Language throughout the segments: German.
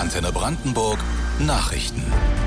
Antenne Brandenburg Nachrichten.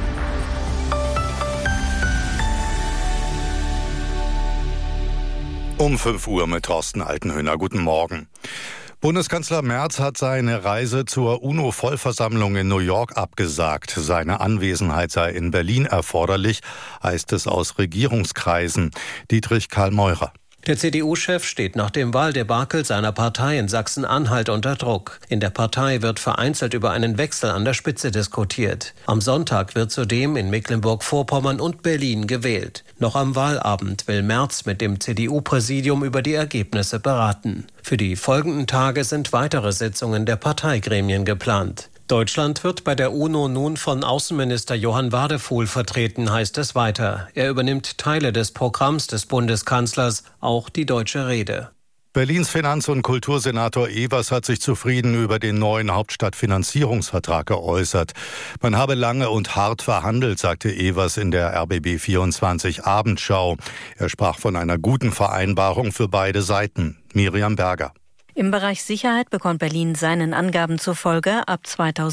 Um 5 Uhr mit Thorsten Altenhöhner. Guten Morgen. Bundeskanzler Merz hat seine Reise zur UNO-Vollversammlung in New York abgesagt. Seine Anwesenheit sei in Berlin erforderlich, heißt es aus Regierungskreisen. Dietrich Karl Meurer. Der CDU-Chef steht nach dem Wahldebakel seiner Partei in Sachsen-Anhalt unter Druck. In der Partei wird vereinzelt über einen Wechsel an der Spitze diskutiert. Am Sonntag wird zudem in Mecklenburg-Vorpommern und Berlin gewählt. Noch am Wahlabend will Merz mit dem CDU-Präsidium über die Ergebnisse beraten. Für die folgenden Tage sind weitere Sitzungen der Parteigremien geplant. Deutschland wird bei der UNO nun von Außenminister Johann Wadephul vertreten, heißt es weiter. Er übernimmt Teile des Programms des Bundeskanzlers, auch die deutsche Rede. Berlins Finanz- und Kultursenator Evers hat sich zufrieden über den neuen Hauptstadtfinanzierungsvertrag geäußert. Man habe lange und hart verhandelt, sagte Evers in der RBB 24 Abendschau. Er sprach von einer guten Vereinbarung für beide Seiten. Miriam Berger. Im Bereich Sicherheit bekommt Berlin seinen Angaben zufolge ab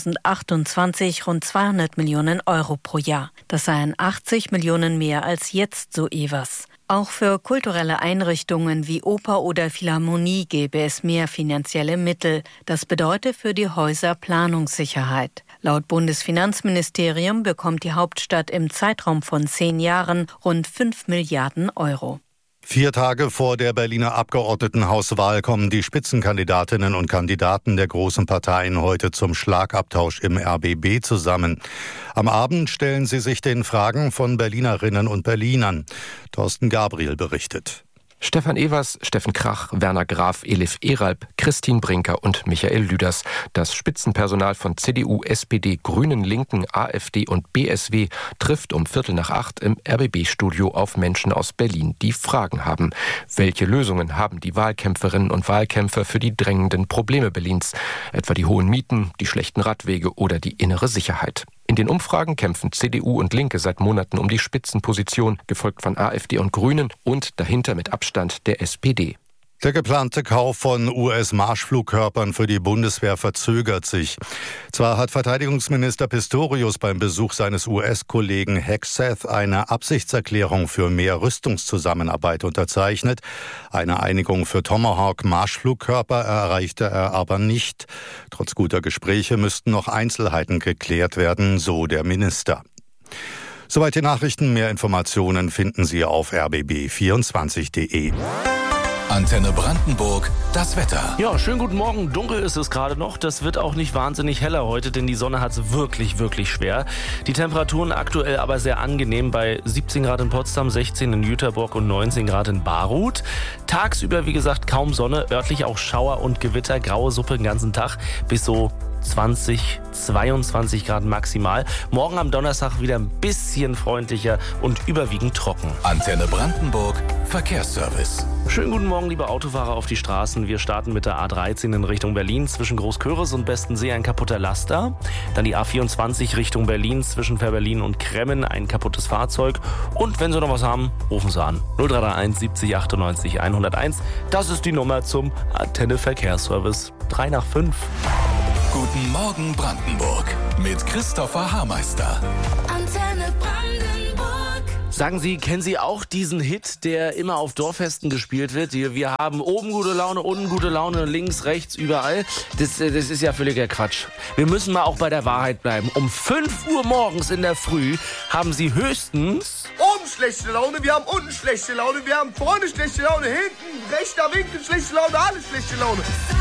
2028 rund 200 Millionen Euro pro Jahr. Das seien 80 Millionen mehr als jetzt, so Evers. Auch für kulturelle Einrichtungen wie Oper oder Philharmonie gäbe es mehr finanzielle Mittel. Das bedeutet für die Häuser Planungssicherheit. Laut Bundesfinanzministerium bekommt die Hauptstadt im Zeitraum von 10 Jahren rund 5 Milliarden Euro. 4 Tage vor der Berliner Abgeordnetenhauswahl kommen die Spitzenkandidatinnen und Kandidaten der großen Parteien heute zum Schlagabtausch im RBB zusammen. Am Abend stellen sie sich den Fragen von Berlinerinnen und Berlinern. Thorsten Gabriel berichtet. Stefan Evers, Steffen Krach, Werner Graf, Elif Eralb, Christine Brinker und Michael Lüders. Das Spitzenpersonal von CDU, SPD, Grünen, Linken, AfD und BSW trifft um 7:45 im RBB-Studio auf Menschen aus Berlin, die Fragen haben. Welche Lösungen haben die Wahlkämpferinnen und Wahlkämpfer für die drängenden Probleme Berlins? Etwa die hohen Mieten, die schlechten Radwege oder die innere Sicherheit. In den Umfragen kämpfen CDU und Linke seit Monaten um die Spitzenposition, gefolgt von AfD und Grünen und dahinter mit Abstand der SPD. Der geplante Kauf von US-Marschflugkörpern für die Bundeswehr verzögert sich. Zwar hat Verteidigungsminister Pistorius beim Besuch seines US-Kollegen Hegseth eine Absichtserklärung für mehr Rüstungszusammenarbeit unterzeichnet. Eine Einigung für Tomahawk-Marschflugkörper erreichte er aber nicht. Trotz guter Gespräche müssten noch Einzelheiten geklärt werden, so der Minister. Soweit die Nachrichten. Mehr Informationen finden Sie auf rbb24.de. Antenne Brandenburg, das Wetter. Ja, schönen guten Morgen. Dunkel ist es gerade noch. Das wird auch nicht wahnsinnig heller heute, denn die Sonne hat es wirklich, wirklich schwer. Die Temperaturen aktuell aber sehr angenehm bei 17 Grad in Potsdam, 16 in Jüterbock und 19 Grad in Baruth. Tagsüber, wie gesagt, kaum Sonne, örtlich auch Schauer und Gewitter, graue Suppe den ganzen Tag bis so 20, 22 Grad maximal. Morgen am Donnerstag wieder ein bisschen freundlicher und überwiegend trocken. Antenne Brandenburg, Verkehrsservice. Schönen guten Morgen, liebe Autofahrer auf die Straßen. Wir starten mit der A13 in Richtung Berlin. Zwischen Großköris und Bestensee ein kaputter Laster. Dann die A24 Richtung Berlin. Zwischen Fährberlin und Kremmen ein kaputtes Fahrzeug. Und wenn Sie noch was haben, rufen Sie an. 0331 70 98 101. Das ist die Nummer zum Antenne Verkehrsservice. 3 nach 5. Guten Morgen Brandenburg mit Christopher Haarmeister. Antenne Brandenburg. Sagen Sie, kennen Sie auch diesen Hit, der immer auf Dorffesten gespielt wird? Wir haben oben gute Laune, unten gute Laune, links, rechts, überall. Das ist ja völliger Quatsch. Wir müssen mal auch bei der Wahrheit bleiben. Um 5 Uhr morgens in der Früh haben Sie höchstens oben schlechte Laune, wir haben unten schlechte Laune, wir haben vorne schlechte Laune, hinten, rechter Winkel schlechte Laune, alles schlechte Laune.